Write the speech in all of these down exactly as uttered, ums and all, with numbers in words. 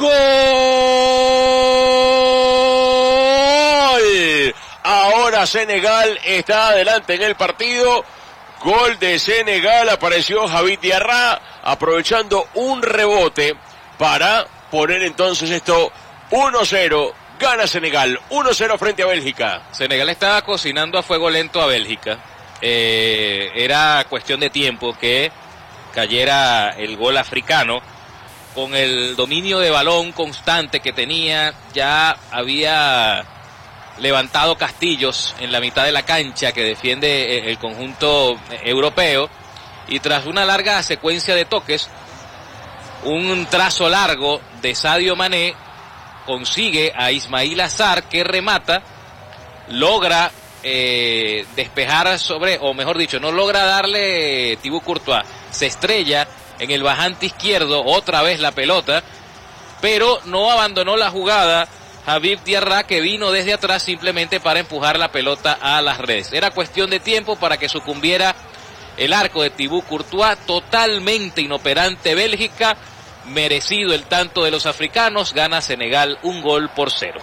¡Gol! Ahora Senegal está adelante en el partido. Gol de Senegal, apareció Javid Diarra aprovechando un rebote para poner entonces esto uno cero. Gana Senegal, uno cero frente a Bélgica. Senegal estaba cocinando a fuego lento a Bélgica. Eh, era cuestión de tiempo que cayera el gol africano. Con el dominio de balón constante que tenía, ya había levantado castillos en la mitad de la cancha que defiende el conjunto europeo, y tras una larga secuencia de toques, un trazo largo de Sadio Mané consigue a Ismail Azar, que remata, logra eh, despejar sobre, o mejor dicho, no logra darle Thibaut Courtois, se estrella en el bajante izquierdo, otra vez la pelota, pero no abandonó la jugada Javid Diarra, que vino desde atrás simplemente para empujar la pelota a las redes. Era cuestión de tiempo para que sucumbiera el arco de Thibaut Courtois, totalmente inoperante Bélgica, merecido el tanto de los africanos, gana Senegal un gol por cero.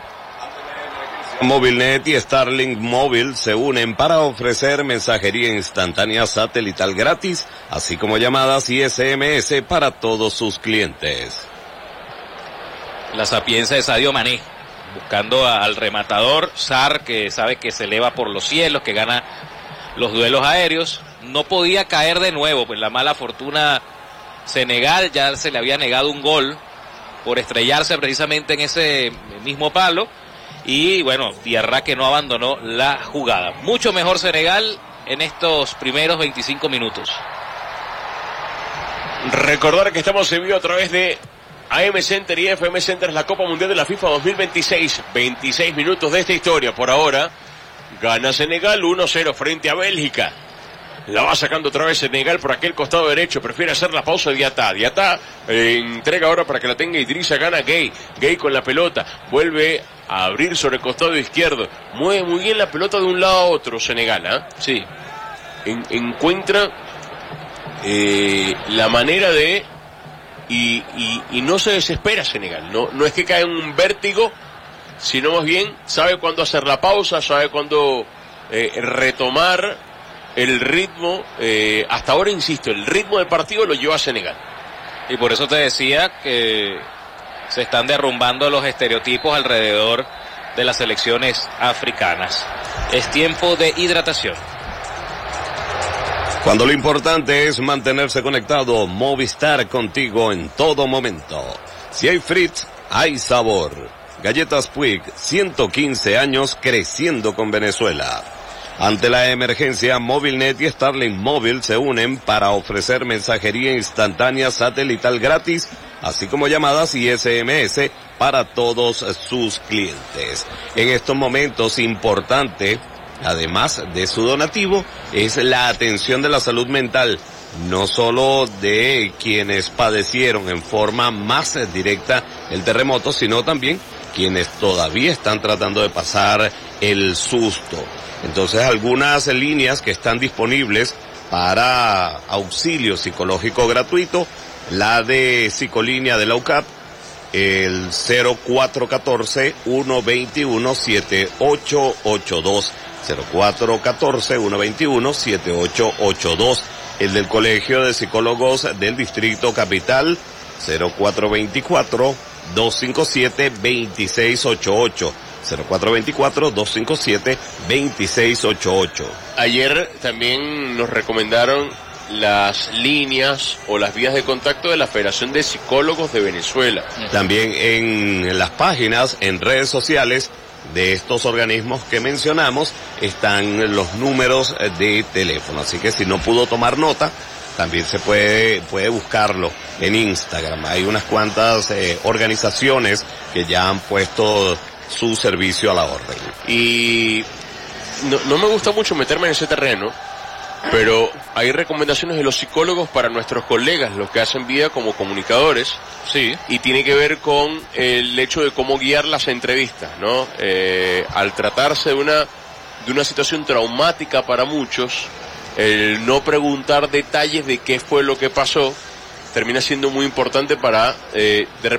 Movilnet y Starlink Móvil se unen para ofrecer mensajería instantánea satelital gratis, así como llamadas y S M S para todos sus clientes. La sapiencia de Sadio Mané, buscando a, al rematador, Sarr, que sabe que se eleva por los cielos, que gana los duelos aéreos, no podía caer de nuevo, pues la mala fortuna Senegal, ya se le había negado un gol por estrellarse precisamente en ese mismo palo, y bueno, Diarra que no abandonó la jugada. Mucho mejor Senegal en estos primeros veinticinco minutos. Recordar que estamos en vivo a través de A M Center y F M Center, la Copa Mundial de la FIFA dos mil veintiséis. veintiséis minutos de esta historia. Por ahora, gana Senegal uno cero frente a Bélgica. La va sacando otra vez Senegal por aquel costado derecho. Prefiere hacer la pausa de Diatá. Diatá eh, entrega ahora para que la tenga Idrissa Gana Gueye. Gueye con la pelota. Vuelve a abrir sobre el costado izquierdo. Mueve muy bien la pelota de un lado a otro Senegal. ¿eh? Sí. En, encuentra eh, la manera de... Y, y, y no se desespera Senegal. No, no es que cae en un vértigo, sino más bien sabe cuándo hacer la pausa, sabe cuándo eh, retomar el ritmo. Eh, hasta ahora, insisto, el ritmo del partido lo lleva a Senegal. Y por eso te decía que se están derrumbando los estereotipos alrededor de las selecciones africanas. Es tiempo de hidratación. Cuando lo importante es mantenerse conectado, Movistar contigo en todo momento. Si hay Fritz, hay sabor. Galletas Puig, ciento quince años creciendo con Venezuela. Ante la emergencia, Movilnet y Starlink Móvil se unen para ofrecer mensajería instantánea satelital gratis, así como llamadas y S M S para todos sus clientes. En estos momentos, importante, además de su donativo, es la atención de la salud mental, no solo de quienes padecieron en forma más directa el terremoto, sino también quienes todavía están tratando de pasar el susto. Entonces, algunas líneas que están disponibles para auxilio psicológico gratuito, la de Psicolínea de la U C A P, el cero cuatro uno cuatro, uno dos uno, siete ocho ocho dos, cero cuatro uno cuatro, uno dos uno, siete ocho ocho dos, el del Colegio de Psicólogos del Distrito Capital, cero cuatro dos cuatro, dos cinco siete, dos seis ocho ocho, cero cuatro dos cuatro, dos cinco siete, dos seis ocho ocho. Ayer también nos recomendaron las líneas o las vías de contacto de la Federación de Psicólogos de Venezuela. También en las páginas, en redes sociales de estos organismos que mencionamos, están los números de teléfono. Así que si no pudo tomar nota, también se puede, puede buscarlo en Instagram. Hay unas cuantas eh, organizaciones que ya han puesto su servicio a la orden. Y no, no me gusta mucho meterme en ese terreno, pero hay recomendaciones de los psicólogos para nuestros colegas, los que hacen vida como comunicadores. Sí. Y tiene que ver con el hecho de cómo guiar las entrevistas, ¿no? Eh, al tratarse de una, de una situación traumática para muchos, el no preguntar detalles de qué fue lo que pasó termina siendo muy importante para, eh, de